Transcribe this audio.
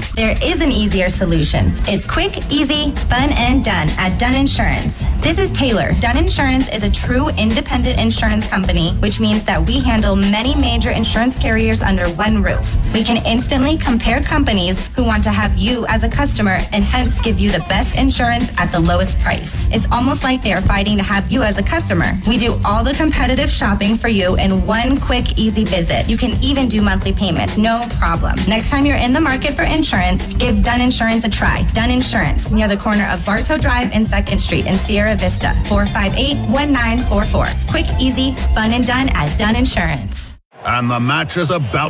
There is an easier solution. It's quick, easy, fun, and done at Dunn Insurance. This is Taylor. Dunn Insurance is a true independent insurance company, which means that we handle many major insurance carriers under one roof. We can instantly compare companies who want to have you as a customer and hence give you the best insurance at the lowest price. It's almost like they are fighting to have you as a customer. We do all the competitive shopping for you in one quick, easy visit. You can even do monthly payments, no problem. Next time you're in the market for insurance, give Dunn Insurance a try. Dunn Insurance, near the corner of Bartow Drive and 2nd Street in Sierra Vista, 458-1944. Quick, easy, fun, and done at Dunn Insurance. And the match is about